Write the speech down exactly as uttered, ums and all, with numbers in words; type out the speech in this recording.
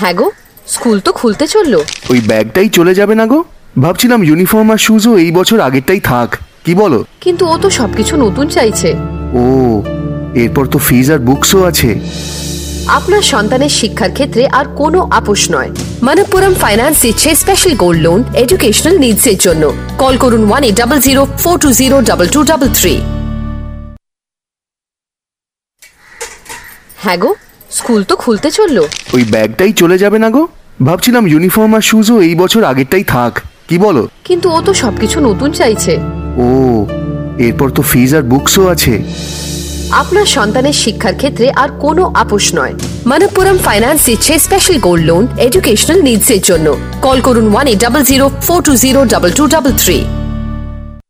হ্যাঁ গো, স্কুল তো খুলতে চললো। ওই ব্যাগটাই চলে যাবে না গো? ভাবছিলাম ইউনিফর্ম আর শুজও এই বছর আগেরটাই থাক, কি বলো? কিন্তু ও তো সবকিছু নতুন চাইছে। ও, এরপর তো ফিজ আর বুকসও আছে। আপনার সন্তানের শিক্ষার ক্ষেত্রে আর কোনো আপোষ নয়। মনপ্পুরম ফাইন্যান্স দিচ্ছে special gold loan educational needs এর জন্য। কল করুন one eight double zero four two zero double two double three. হ্যাঁ গো, স্কুল তো খুলতে চললো। ওই ব্যাগটাই চলে যাবে না গো? ভাবছিলাম ইউনিফর্ম আর শুজও এই বছর আগেরটাই থাক, কি বলো? কিন্তু ও তো সবকিছু নতুন চাইছে। ও, এরপর তো ফিজ আর বুকসও আছে। আপনার সন্তানের শিক্ষার ক্ষেত্রে আর কোনো আপোষ নয়। মনপ্পুরম ফাইন্যান্স দিচ্ছে special gold loan educational needs এর জন্য। কল করুন one eight double zero four two zero double two double three.